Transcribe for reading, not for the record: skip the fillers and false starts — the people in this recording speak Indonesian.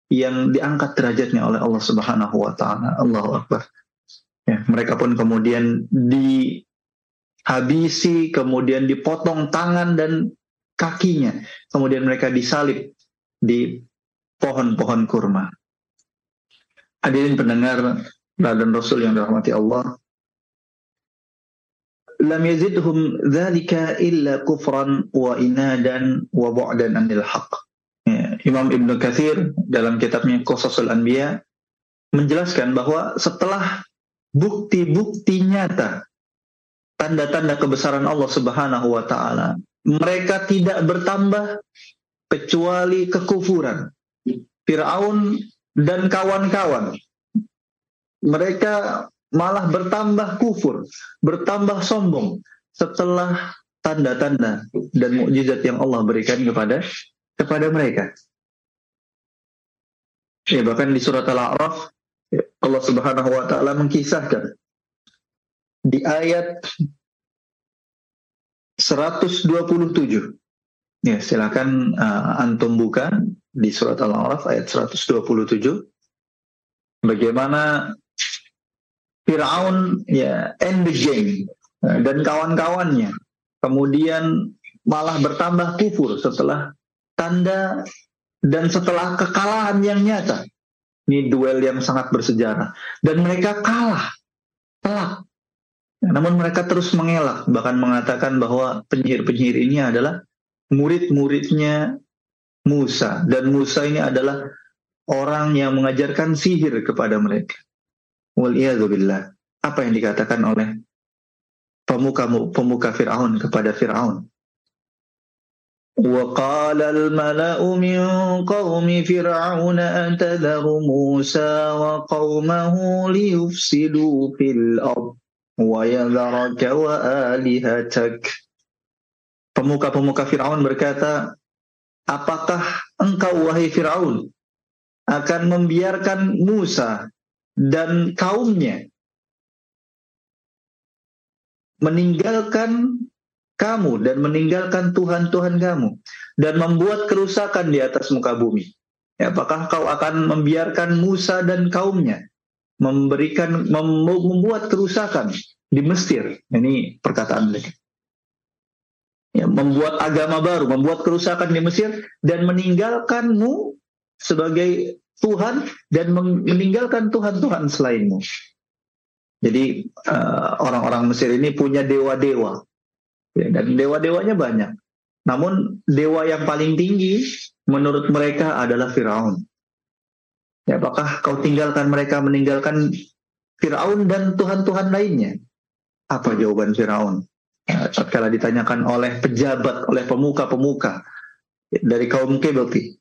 yang diangkat derajatnya oleh Allah Subhanahu wa taala. Allahu Akbar. Ya, mereka pun kemudian dihabisi, kemudian dipotong tangan dan kakinya, kemudian mereka disalib di pohon-pohon kurma. Hadirin pendengar dan Rasul yang dirahmati Allah, lam yazidhum dzalika illa kufran wa inadan wa bu'dan anil haqq. Ya, Imam Ibnu Katsir dalam kitabnya Qasasul Anbiya menjelaskan bahwa setelah bukti-bukti nyata, tanda-tanda kebesaran Allah Subhanahu wa taala, mereka tidak bertambah kecuali kekufuran. Fir'aun dan kawan-kawan, mereka malah bertambah kufur, bertambah sombong setelah tanda-tanda dan mukjizat yang Allah berikan kepada mereka. Ya, bahkan di surat Al-A'raf Allah Subhanahu wa taala mengkisahkan di ayat 127. Ya, silakan antum buka di surat Al-A'raf ayat 127. Bagaimana Fir'aun ya end the game dan kawan-kawannya kemudian malah bertambah kufur setelah tanda dan setelah kekalahan yang nyata. Ini duel yang sangat bersejarah dan mereka kalah telak. Namun mereka terus mengelak, bahkan mengatakan bahwa penyihir-penyihir ini adalah murid-muridnya Musa, dan Musa ini adalah orang yang mengajarkan sihir kepada mereka. Waliyadzubillah. Apa yang dikatakan oleh pemuka Fir'aun kepada Fir'aun? وَقَالَ الْمَلَأُ مِنْ قَوْمِ فِرْعَوْنَ أَتَذَرُ مُوسَى وَقَوْمَهُ لِيُفْسِدُوا فِي الْأَرْضِ وَيَذَرَكَ وَآلِهَتَكَ. Pemuka-pemuka Fir'aun berkata, apakah engkau wahai Fir'aun akan membiarkan Musa dan kaumnya meninggalkan kamu dan meninggalkan Tuhan-Tuhan kamu dan membuat kerusakan di atas muka bumi? Ya, apakah kau akan membiarkan Musa dan kaumnya membuat kerusakan di Mesir? Ini perkataan mereka. Ya, membuat agama baru, membuat kerusakan di Mesir dan meninggalkanmu sebagai Tuhan dan meninggalkan Tuhan-Tuhan selainmu. Jadi orang-orang Mesir ini punya dewa-dewa. Ya, dan dewa-dewanya banyak. Namun dewa yang paling tinggi menurut mereka adalah Firaun. Ya, apakah kau tinggalkan mereka, meninggalkan Firaun dan Tuhan-Tuhan lainnya? Apa jawaban Firaun? Tatkala ditanyakan oleh pejabat, oleh pemuka-pemuka dari kaum Qibti,